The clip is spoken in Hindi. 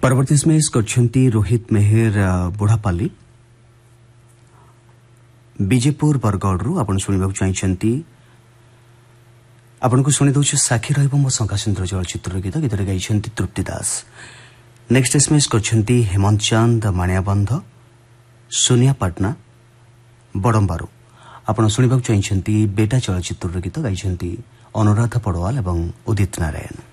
परवर्ती स्मेश करछंती रोहित मेहर बुढ़ापाली विजयपुर बरगढ़ आपण शुणा चाहिए आपन को शुणी दौर साक्षी रही मो शंकासुंदर चलचित्र गीत गीत गाई तृप्ति दास। नेक्स्ट एसएमएस करछंती हेमंत चंद माणियाबंध सोनिया पाटना बड़म्बारू आपण शुणा चाहिए बेटा चलचित्र गीत गाई अनुराधा पड़वाल एवं उदित नारायण।